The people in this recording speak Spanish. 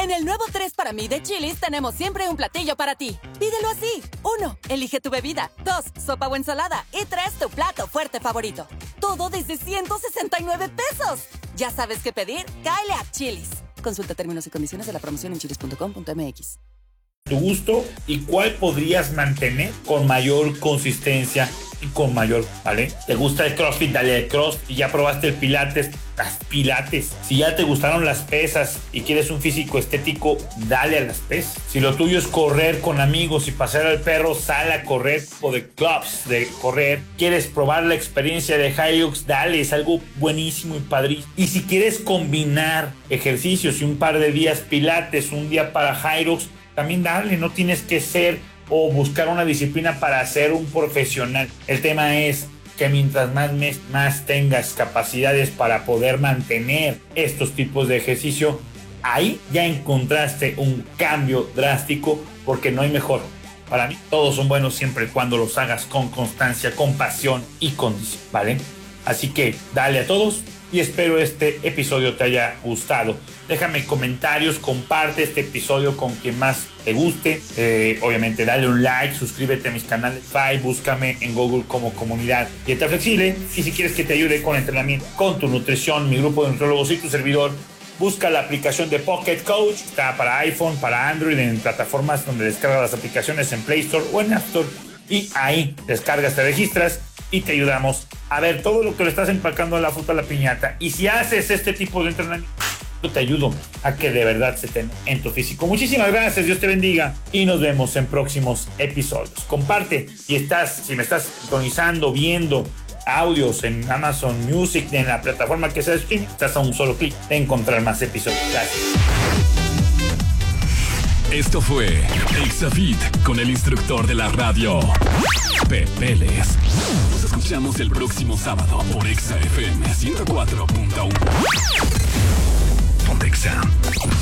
En el nuevo 3 para mí de Chili's tenemos siempre un platillo para ti. Pídelo así. 1. Elige tu bebida. 2. Sopa o ensalada. Y 3. Tu plato fuerte favorito. Todo desde 169 pesos. ¿Ya sabes qué pedir? Cáele a Chili's. Consulta términos y condiciones de la promoción en chilis.com.mx. Tu gusto y cuál podrías mantener con mayor consistencia y con mayor, ¿vale? ¿Te gusta el CrossFit? Dale al CrossFit. Y ya probaste el Pilates, haz Pilates. Si ya te gustaron las pesas y quieres un físico estético, dale a las pesas. Si lo tuyo es correr con amigos y pasear al perro, sal a correr o de clubs de correr. ¿Quieres probar la experiencia de Hilux? Dale, es algo buenísimo y padrísimo. Y si quieres combinar ejercicios y un par de días Pilates, un día para Hilux, también dale, no tienes que ser o buscar una disciplina para ser un profesional. El tema es que mientras más tengas capacidades para poder mantener estos tipos de ejercicio, ahí ya encontraste un cambio drástico, porque no hay mejor. Para mí, todos son buenos siempre y cuando los hagas con constancia, con pasión y condición, ¿vale? Así que dale a todos y espero este episodio te haya gustado. Déjame comentarios, comparte este episodio con quien más te guste. Obviamente dale un like, suscríbete a mis canales, búscame en Google como Comunidad Dieta Flexible. Y si quieres que te ayude con entrenamiento, con tu nutrición, mi grupo de nutriólogos y tu servidor, busca la aplicación de Pocket Coach. Está para iPhone, para Android, en plataformas donde descargas las aplicaciones en Play Store o en App Store. Y ahí descargas, te registras y te ayudamos a ver todo lo que le estás empacando a la fruta a la piñata. Y si haces este tipo de entrenamiento, yo te ayudo a que de verdad se te en tu físico. Muchísimas gracias, Dios te bendiga y nos vemos en próximos episodios. Comparte si me estás sintonizando, viendo audios en Amazon Music, en la plataforma que sea de streaming, estás a un solo clic de encontrar más episodios. Gracias. Esto fue Exafit con el instructor de la radio, Pepeles. Nos escuchamos el próximo sábado por Exa FM 104.1. Ponte Exa.